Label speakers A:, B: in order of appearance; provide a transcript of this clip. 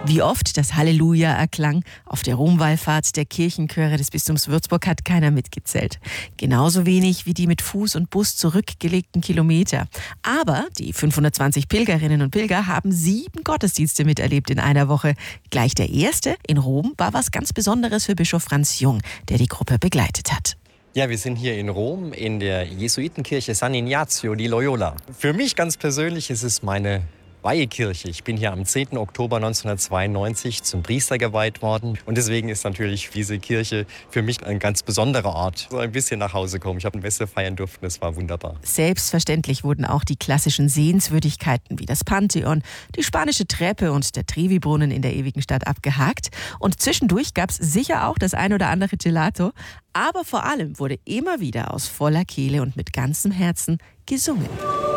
A: Wie oft das Halleluja erklang auf der Romwallfahrt der Kirchenchöre des Bistums Würzburg, hat keiner mitgezählt. Genauso wenig wie die mit Fuß und Bus zurückgelegten Kilometer. Aber die 520 Pilgerinnen und Pilger haben 7 Gottesdienste miterlebt in einer Woche. Gleich der erste in Rom war was ganz Besonderes für Bischof Franz Jung, der die Gruppe begleitet hat.
B: Ja, wir sind hier in Rom in der Jesuitenkirche San Ignazio di Loyola. Für mich ganz persönlich ist es meine Weihekirche. Ich bin hier am 10. Oktober 1992 zum Priester geweiht worden. Und deswegen ist natürlich diese Kirche für mich ein ganz besonderer Ort. So ein bisschen nach Hause kommen. Ich habe ein Messe feiern dürfen, das war wunderbar.
A: Selbstverständlich wurden auch die klassischen Sehenswürdigkeiten wie das Pantheon, die spanische Treppe und der Trevi-Brunnen in der ewigen Stadt abgehakt. Und zwischendurch gab es sicher auch das ein oder andere Gelato. Aber vor allem wurde immer wieder aus voller Kehle und mit ganzem Herzen gesungen.